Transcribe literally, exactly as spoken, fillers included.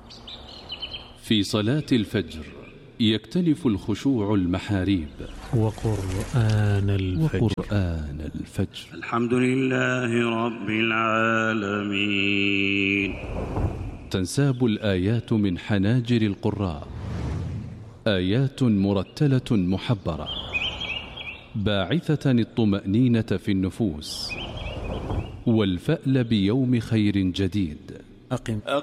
في صلاة الفجر يكتنف الخشوع المحاريب وقرآن الفجر, وقرآن الفجر. الحمد لله رب العالمين. تنساب الآيات من حناجر القراء، آيات مرتلة محبرة باعثة الطمأنينة في النفوس والفأل بيوم خير جديد. أقم